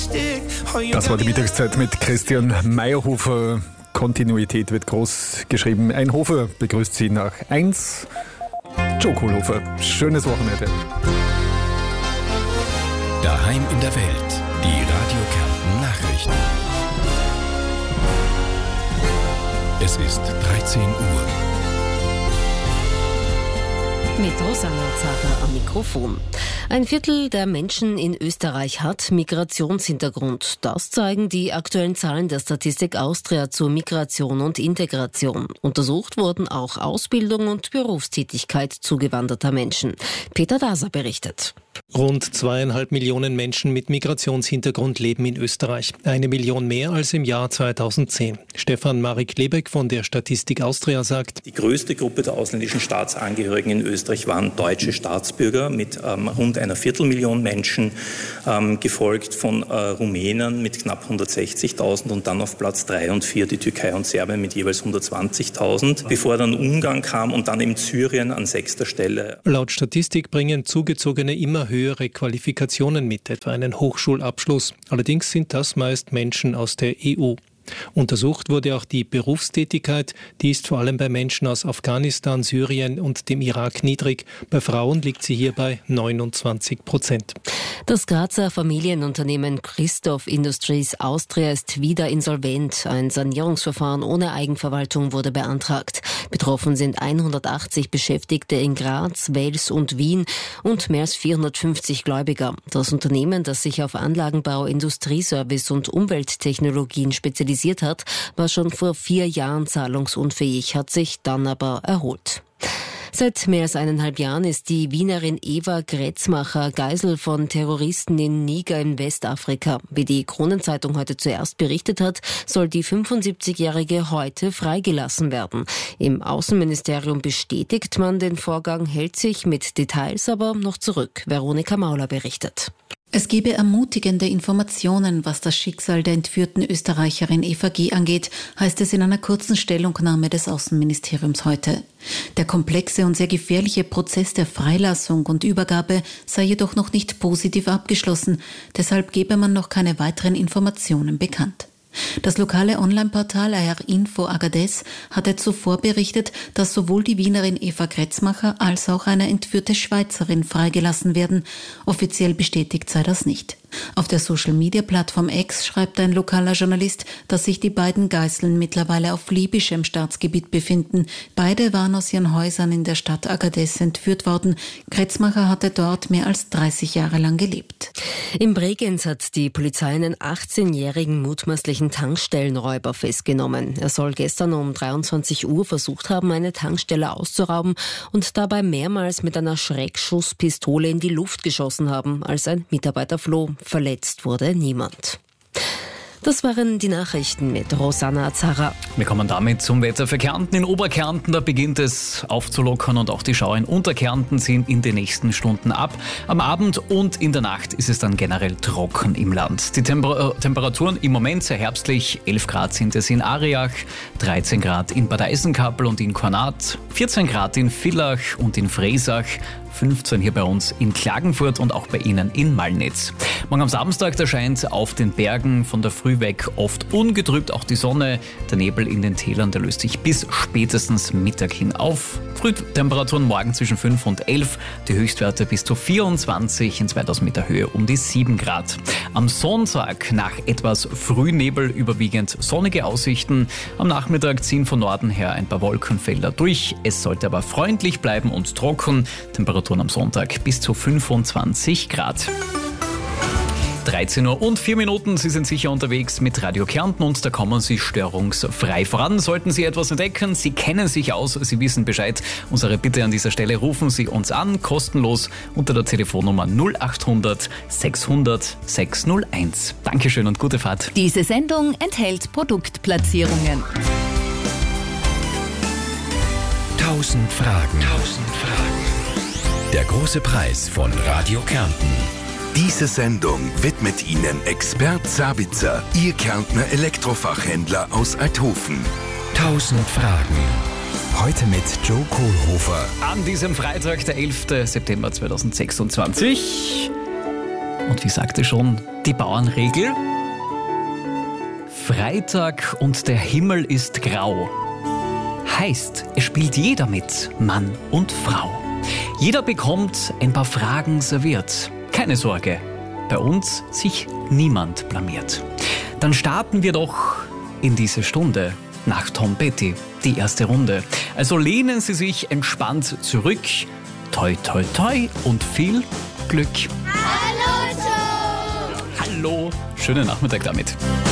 Das war die Mittagszeit mit Christian Meyerhofer. Kontinuität wird groß geschrieben. Ein Hofer begrüßt Sie nach 1. Joe Kohlhofer. Schönes Wochenende. Daheim in der Welt. Die Radio Kärnten Nachrichten. Es ist 13 Uhr. Mit Rosanna Zacher am Mikrofon. Ein Viertel der Menschen in Österreich hat Migrationshintergrund. Das zeigen die aktuellen Zahlen der Statistik Austria zur Migration und Integration. Untersucht wurden auch Ausbildung und Berufstätigkeit zugewanderter Menschen. Peter Daser berichtet. Rund 2,5 Millionen Menschen mit Migrationshintergrund leben in Österreich. 1 Million mehr als im Jahr 2010. Stefan Marek-Lebeck von der Statistik Austria sagt: Die größte Gruppe der ausländischen Staatsangehörigen in Österreich waren deutsche Staatsbürger mit rund einer Viertelmillion Menschen, gefolgt von Rumänen mit knapp 160.000 und dann auf Platz 3 und 4 die Türkei und Serbien mit jeweils 120.000, bevor dann Ungarn kam und dann eben Syrien an 6. Stelle. Laut Statistik bringen Zugezogene immer höhere Qualifikationen mit, etwa einen Hochschulabschluss. Allerdings sind das meist Menschen aus der EU. Untersucht wurde auch die Berufstätigkeit. Die ist vor allem bei Menschen aus Afghanistan, Syrien und dem Irak niedrig. Bei Frauen liegt sie hier bei 29%. Das Grazer Familienunternehmen Christoph Industries Austria ist wieder insolvent. Ein Sanierungsverfahren ohne Eigenverwaltung wurde beantragt. Betroffen sind 180 Beschäftigte in Graz, Wels und Wien und mehr als 450 Gläubiger. Das Unternehmen, das sich auf Anlagenbau, Industrieservice und Umwelttechnologien spezialisiert hat, war schon vor 4 Jahren zahlungsunfähig, hat sich dann aber erholt. Seit mehr als 1,5 Jahren ist die Wienerin Eva Gretzmacher Geisel von Terroristen in Niger in Westafrika. Wie die Kronenzeitung heute zuerst berichtet hat, soll die 75-Jährige heute freigelassen werden. Im Außenministerium bestätigt man den Vorgang, hält sich mit Details aber noch zurück. Veronika Mauler berichtet. Es gebe ermutigende Informationen, was das Schicksal der entführten Österreicherin Eva G. angeht, heißt es in einer kurzen Stellungnahme des Außenministeriums heute. Der komplexe und sehr gefährliche Prozess der Freilassung und Übergabe sei jedoch noch nicht positiv abgeschlossen, deshalb gebe man noch keine weiteren Informationen bekannt. Das lokale Online-Portal AR-Info Agadez hatte zuvor berichtet, dass sowohl die Wienerin Eva Gretzmacher als auch eine entführte Schweizerin freigelassen werden. Offiziell bestätigt sei das nicht. Auf der Social-Media-Plattform X schreibt ein lokaler Journalist, dass sich die beiden Geiseln mittlerweile auf libyschem Staatsgebiet befinden. Beide waren aus ihren Häusern in der Stadt Agadez entführt worden. Gretzmacher hatte dort mehr als 30 Jahre lang gelebt. In Bregenz hat die Polizei einen 18-jährigen mutmaßlichen Tankstellenräuber festgenommen. Er soll gestern um 23 Uhr versucht haben, eine Tankstelle auszurauben und dabei mehrmals mit einer Schreckschusspistole in die Luft geschossen haben, als ein Mitarbeiter floh. Verletzt wurde niemand. Das waren die Nachrichten mit Rosanna Zacher. Wir kommen damit zum Wetter für Kärnten. In Oberkärnten, da beginnt es aufzulockern und auch die Schauer in Unterkärnten ziehen in den nächsten Stunden ab. Am Abend und in der Nacht ist es dann generell trocken im Land. Die Temperaturen im Moment sehr herbstlich. 11 Grad sind es in Ariach, 13 Grad in Bad Eisenkappel und in Kornat, 14 Grad in Villach und in Fresach, 15 hier bei uns in Klagenfurt und auch bei Ihnen in Malnitz. Morgen am Samstag, da scheint auf den Bergen von der Früh weg oft ungetrübt auch die Sonne. Der Nebel in den Tälern, der löst sich bis spätestens Mittag hin auf. Frühtemperaturen morgen zwischen 5 und 11, die Höchstwerte bis zu 24, in 2000 Meter Höhe um die 7 Grad. Am Sonntag nach etwas Frühnebel überwiegend sonnige Aussichten. Am Nachmittag ziehen von Norden her ein paar Wolkenfelder durch. Es sollte aber freundlich bleiben und trocken. Temperaturen am Sonntag bis zu 25 Grad. 13 Uhr und 4 Minuten. Sie sind sicher unterwegs mit Radio Kärnten und da kommen Sie störungsfrei voran. Sollten Sie etwas entdecken, Sie kennen sich aus, Sie wissen Bescheid. Unsere Bitte an dieser Stelle, rufen Sie uns an, kostenlos unter der Telefonnummer 0800 600 601. Dankeschön und gute Fahrt. Diese Sendung enthält Produktplatzierungen. 1000 Fragen. Der große Preis von Radio Kärnten. Diese Sendung widmet Ihnen Expert Sabitzer, Ihr Kärntner Elektrofachhändler aus Althofen. 1000 Fragen. Heute mit Joe Kohlhofer. An diesem Freitag, der 11. September 2026. Und wie sagte schon die Bauernregel? Freitag und der Himmel ist grau. Heißt, es spielt jeder mit, Mann und Frau. Jeder bekommt ein paar Fragen serviert. Keine Sorge, bei uns sich niemand blamiert. Dann starten wir doch in diese Stunde nach Tom Petty, die erste Runde. Also lehnen Sie sich entspannt zurück. Toi, toi, toi und viel Glück. Hallo, Joe! Hallo, schönen Nachmittag damit.